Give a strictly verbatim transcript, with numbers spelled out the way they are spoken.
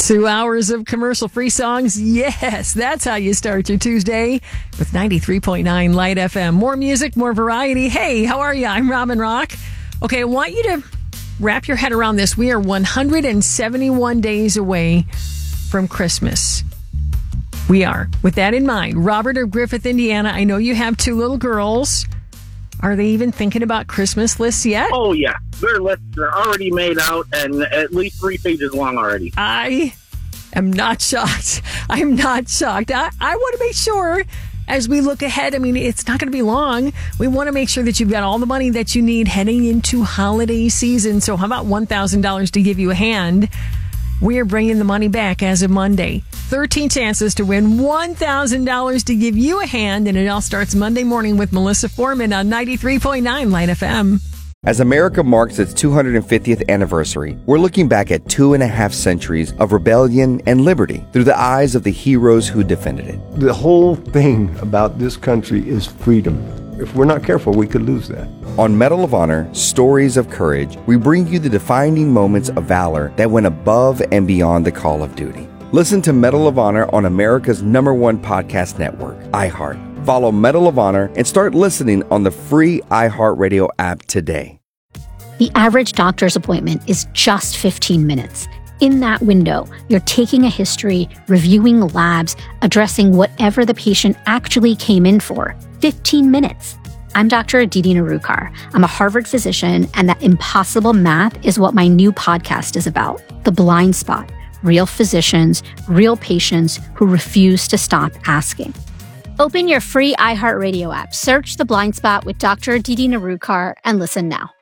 Two hours of commercial-free songs. Yes, that's how you start your Tuesday with ninety-three point nine Light F M. More music, more variety. Hey, how are you? I'm Robin Rock. Okay, I want you to wrap your head around this. We are one hundred seventy-one days away from Christmas. We are. With that in mind, Robert of Griffith, Indiana, I know you have two little girls. Are they even thinking about Christmas lists yet? Oh, yeah. Their lists are already made out and at least three pages long already. I am not shocked. I am not shocked. I, I want to make sure as we look ahead, I mean, it's not going to be long. We want to make sure that you've got all the money that you need heading into holiday season. So how about one thousand dollars to give you a hand? We're bringing the money back as of Monday. thirteen chances to win one thousand dollars to give you a hand. And it all starts Monday morning with Melissa Foreman on ninety-three point nine Light F M. As America marks its two hundred fiftieth anniversary, we're looking back at two and a half centuries of rebellion and liberty through the eyes of the heroes who defended it. The whole thing about this country is freedom. If we're not careful, we could lose that. On Medal of Honor, Stories of Courage, we bring you the defining moments of valor that went above and beyond the call of duty. Listen to Medal of Honor on America's number one podcast network, iHeart. Follow Medal of Honor and start listening on the free iHeartRadio app today. The average doctor's appointment is just fifteen minutes. In that window, you're taking a history, reviewing labs, addressing whatever the patient actually came in for. fifteen minutes. I'm Doctor Aditi Narukar. I'm a Harvard physician, and that impossible math is what my new podcast is about. The Blind Spot. Real physicians, real patients who refuse to stop asking. Open your free iHeartRadio app, search The Blind Spot with Doctor Aditi Narukar, and listen now.